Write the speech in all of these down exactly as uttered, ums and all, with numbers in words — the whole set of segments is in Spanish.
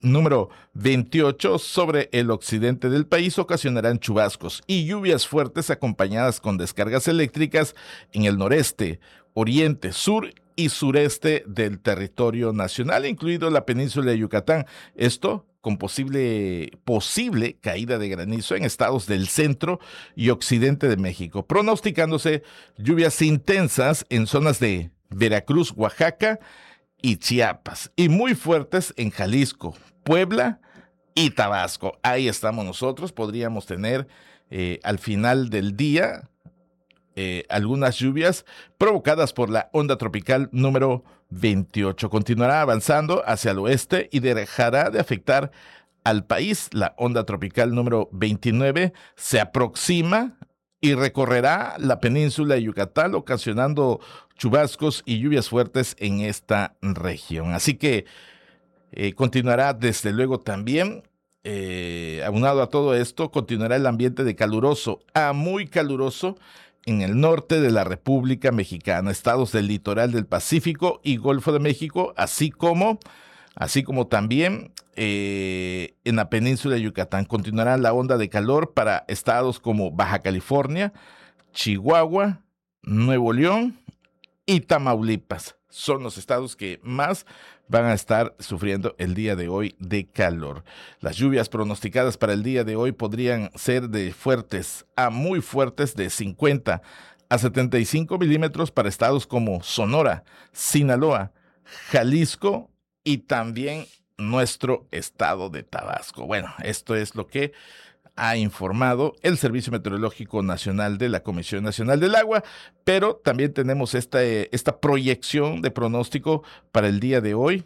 número veintiocho, sobre el occidente del país ocasionarán chubascos y lluvias fuertes acompañadas con descargas eléctricas en el noreste, oriente, sur y sureste del territorio nacional, incluido la península de Yucatán. Esto con posible, posible caída de granizo en estados del centro y occidente de México, pronosticándose lluvias intensas en zonas de Veracruz, Oaxaca y Chiapas, y muy fuertes en Jalisco, Puebla y Tabasco. Ahí estamos nosotros, podríamos tener eh, al final del día eh, algunas lluvias provocadas por la onda tropical número veintiocho. Continuará avanzando hacia el oeste y dejará de afectar al país. La onda tropical número veintinueve se aproxima y recorrerá la península de Yucatán, ocasionando chubascos y lluvias fuertes en esta región. Así que eh, continuará desde luego también, eh, aunado a todo esto, continuará el ambiente de caluroso a muy caluroso en el norte de la República Mexicana, estados del litoral del Pacífico y Golfo de México, así como, así como también eh, en la península de Yucatán. Continuará la onda de calor para estados como Baja California, Chihuahua, Nuevo León y Tamaulipas. Son los estados que más van a estar sufriendo el día de hoy de calor. Las lluvias pronosticadas para el día de hoy podrían ser de fuertes a muy fuertes, de cincuenta a setenta y cinco milímetros para estados como Sonora, Sinaloa, Jalisco y también nuestro estado de Tabasco. Bueno, esto es lo que ha informado el Servicio Meteorológico Nacional de la Comisión Nacional del Agua, pero también tenemos esta, esta proyección de pronóstico para el día de hoy.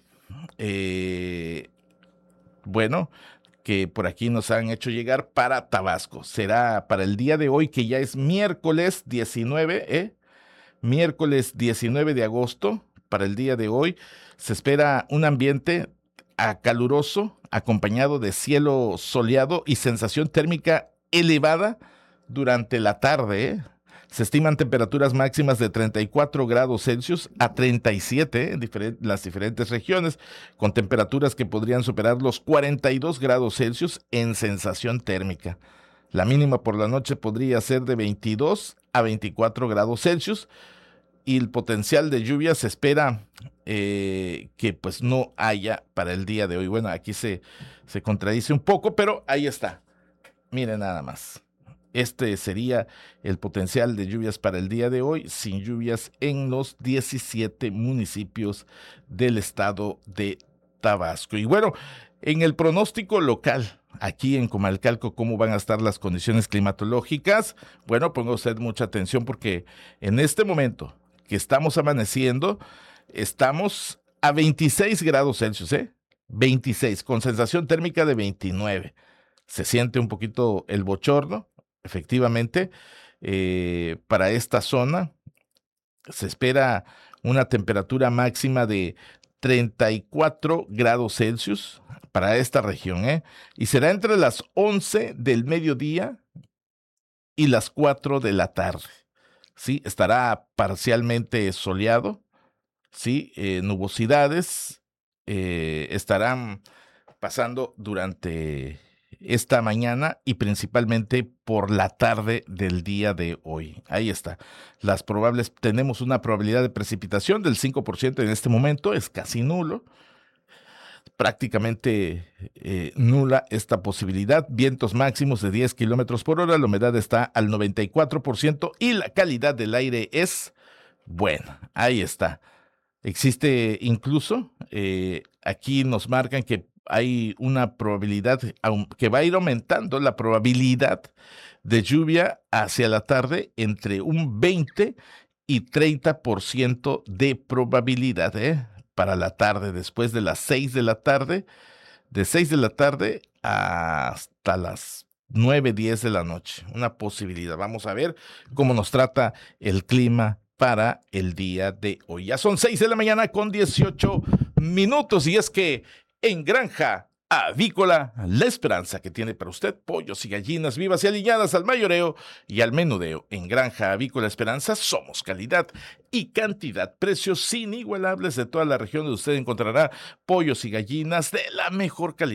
Eh, bueno, que por aquí nos han hecho llegar para Tabasco. Será para el día de hoy, que ya es miércoles diecinueve, ¿eh? Miércoles diecinueve de agosto. Para el día de hoy se espera un ambiente caluroso, acompañado de cielo soleado y sensación térmica elevada durante la tarde, ¿eh? Se estiman temperaturas máximas de treinta y cuatro grados Celsius a treinta y siete en diferent- las diferentes regiones, con temperaturas que podrían superar los cuarenta y dos grados Celsius en sensación térmica. La mínima por la noche podría ser de veintidós a veinticuatro grados Celsius, y el potencial de lluvia se espera eh, que pues no haya para el día de hoy. Bueno, aquí se, se contradice un poco, pero ahí está. Miren nada más. Este sería el potencial de lluvias para el día de hoy, sin lluvias en los diecisiete municipios del estado de Tabasco. Y bueno, en el pronóstico local, aquí en Comalcalco, ¿cómo van a estar las condiciones climatológicas? Bueno, ponga usted mucha atención, porque en este momento que estamos amaneciendo, estamos a veintiséis grados Celsius, ¿eh? veintiséis, con sensación térmica de veintinueve. Se siente un poquito el bochorno, efectivamente. Eh, para esta zona se espera una temperatura máxima de treinta y cuatro grados Celsius para esta región, ¿eh? Y será entre las once del mediodía y las cuatro de la tarde. Sí, estará parcialmente soleado, sí, eh, nubosidades eh, estarán pasando durante esta mañana y principalmente por la tarde del día de hoy. Ahí está. Las probables, tenemos una probabilidad de precipitación del cinco por ciento en este momento, es casi nulo. Prácticamente eh, nula esta posibilidad. Vientos máximos de diez kilómetros por hora, la humedad está al noventa y cuatro por ciento y la calidad del aire es buena. Ahí está. Existe incluso, eh, aquí nos marcan que hay una probabilidad que va a ir aumentando la probabilidad de lluvia hacia la tarde entre un veinte y treinta por ciento de probabilidad, ¿eh? Para la tarde, después de las seis de la tarde, de seis de la tarde hasta las nueve, diez de la noche. Una posibilidad. Vamos a ver cómo nos trata el clima para el día de hoy. Ya son seis de la mañana con dieciocho minutos, y es que en Granja Avícola La Esperanza, que tiene para usted pollos y gallinas vivas y aliñadas al mayoreo y al menudeo. En Granja Avícola Esperanza somos calidad y cantidad, precios inigualables de toda la región donde usted encontrará pollos y gallinas de la mejor calidad.